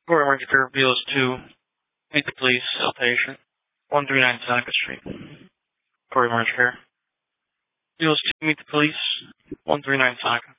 Corey Emergency Care, BOS2, meet the police, outpatient, 139 Seneca Street. Corey Emergency Care. BOS2, meet the police, 139 Seneca.